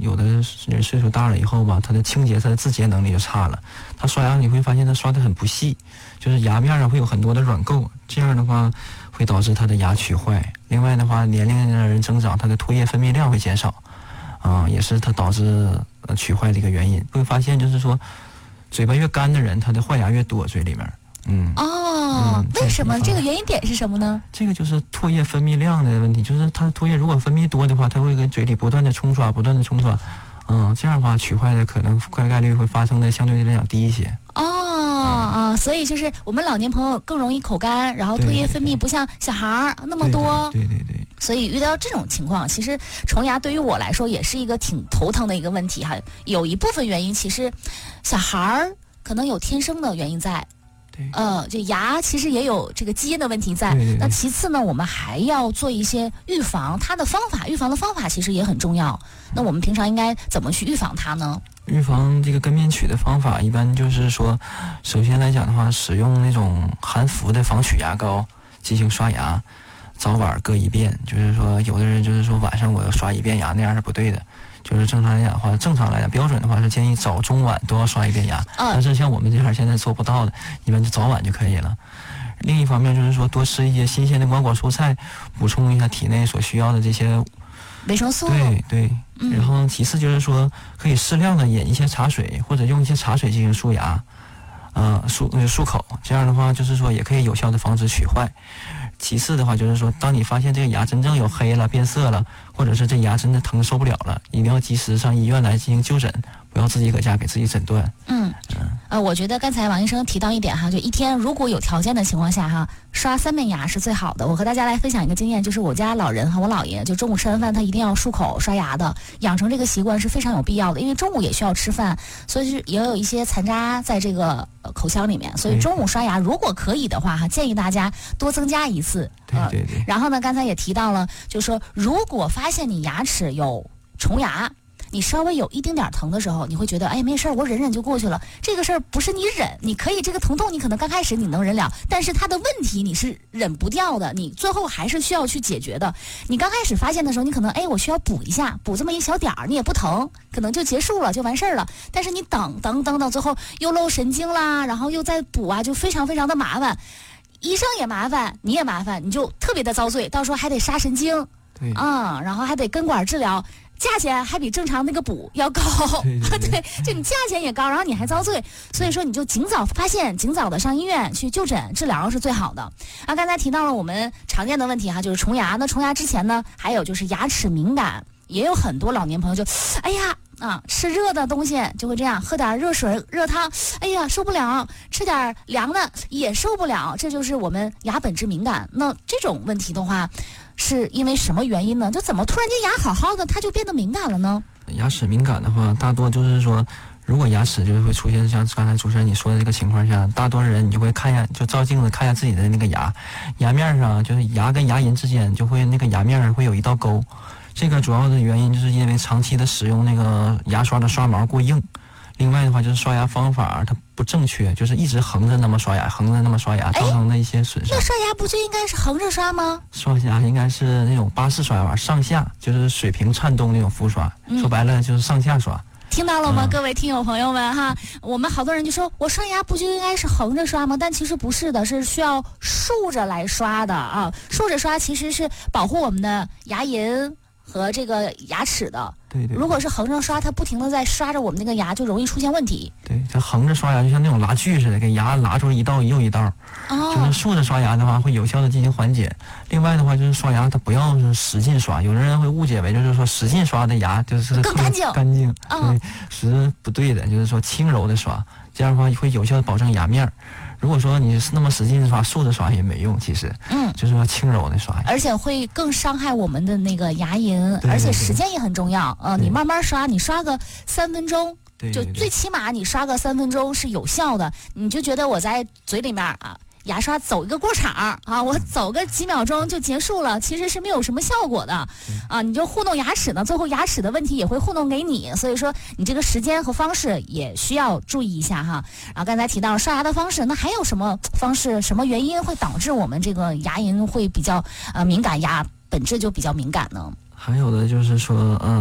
有的人岁数大了以后吧，他的清洁、他的自洁能力就差了。他刷牙你会发现他刷得很不细，就是牙面上会有很多的软垢，这样的话会导致他的牙龋坏。另外的话，年龄的人增长，他的唾液分泌量会减少，也是它导致龋坏的一个原因。会发现就是说，嘴巴越干的人，他的坏牙越多，嘴里面。 为什么？这个原因点是什么呢？ 这个就是唾液分泌量的问题，就是它唾液如果分泌多的话，它会跟嘴里不断的冲刷，这样的话龋坏的可能概率会发生的相对来讲低一些。 所以就是我们老年朋友更容易口干，然后唾液分泌不像小孩那么多。 对。 所以遇到这种情况，其实虫牙对于我来说也是一个挺头疼的一个问题哈。有一部分原因，其实小孩可能有天生的原因在。这牙其实也有这个基因的问题在。那其次呢，我们还要做一些预防，预防的方法其实也很重要。那我们平常应该怎么去预防它呢？ 预防这个根面龋的方法，一般就是说，首先来讲的话，使用那种含氟的防龋牙膏进行刷牙，早晚各一遍。就是说，有的人就是说晚上我要刷一遍牙，那样是不对的。就是正常来讲的话，标准的话是建议早中晚都要刷一遍牙。但是像我们这样现在做不到的，一般就早晚就可以了。另一方面就是说，多吃一些新鲜的瓜果蔬菜，补充一下体内所需要的这些维生素。 对。然后其次就是说，可以适量的饮一些茶水，或者用一些茶水进行漱牙，漱口。这样的话就是说也可以有效的防止龋坏。其次的话就是说，当你发现这个牙真正有黑了、变色了，或者是这牙真的疼受不了了，一定要及时上医院来进行就诊，不要自己搁家给自己诊断。 我觉得刚才王医生提到一点哈，就一天如果有条件的情况下哈，刷3遍牙是最好的。我和大家来分享一个经验，就是我家老人和我姥爷，就中午吃完饭他一定要漱口刷牙的，养成这个习惯是非常有必要的，因为中午也需要吃饭，所以也有一些残渣在这个口腔里面，所以中午刷牙如果可以的话哈，建议大家多增加一次。 对。 然后呢，刚才也提到了，就是说如果发现你牙齿有虫牙，你稍微有一丁点疼的时候，你会觉得没事儿，我忍忍就过去了。这个事儿不是你忍，你可以这个疼痛你可能刚开始你能忍了，但是它的问题你是忍不掉的，你最后还是需要去解决的。你刚开始发现的时候，你可能我需要补一下，补这么一小点儿，你也不疼，可能就结束了，就完事儿了。但是你等最后又漏神经啦，然后又再补啊，就非常非常的麻烦。医生也麻烦，你也麻烦，你就特别的遭罪，到时候还得杀神经，然后还得根管治疗。价钱还比正常那个补要高，对，就你价钱也高，然后你还遭罪，所以说你就尽早发现，尽早的上医院去就诊治疗是最好的。刚才提到了我们常见的问题哈，就是虫牙。那虫牙之前呢，还有就是牙齿敏感，也有很多老年朋友就，吃热的东西就会这样，喝点热水、热汤，受不了；吃点凉的也受不了，这就是我们牙本质敏感。那这种问题的话，是因为什么原因呢？就怎么突然间牙好好的，它就变得敏感了呢？ 牙齿敏感的话，大多就是说，如果牙齿就是会出现像刚才主持人你说的这个情况下，大多人你就会看一下，就照镜子看一下自己的那个牙面上，就是牙跟牙龈之间就会那个牙面上会有一道沟。这个主要的原因就是因为长期的使用那个牙刷的刷毛过硬。另外的话就是刷牙方法它不正确，就是一直横着那么刷牙，造成的一些损伤。 那刷牙不就应该是横着刷吗？ 刷牙应该是那种巴氏刷法，上下就是水平颤动那种浮刷，说白了就是上下刷。 听到了吗，各位听友朋友们哈？我们好多人就说，我刷牙不就应该是横着刷吗？但其实不是的，是需要竖着来刷的啊。竖着刷其实是保护我们的牙龈和这个牙齿的。 对。 如果是横着刷，它不停的在刷着我们那个牙，就容易出现问题。 对，它横着刷牙就像那种拉锯似的，给牙拉出一道又一道。就是竖着刷牙的话，会有效的进行缓解。另外的话，就是刷牙它不要是使劲刷，有的人会误解为就是说使劲刷的牙就是更干净。 对，是不对的，就是说轻柔的刷，这样的话会有效的保证牙面。如果说你那么使劲刷，竖着刷也没用，其实，就是说轻柔的刷， 而且会更伤害我们的那个牙龈，而且时间也很重要。你慢慢刷，你刷个3分钟，就最起码你刷个3分钟是有效的。你就觉得我在嘴里面牙刷走一个过场我走个几秒钟就结束了，其实是没有什么效果的你就糊弄牙齿呢，最后牙齿的问题也会糊弄给你，所以说你这个时间和方式也需要注意一下哈。然后刚才提到了刷牙的方式，那还有什么方式、什么原因会导致我们这个牙龈会比较敏感，牙本质就比较敏感呢？ 还有的就是说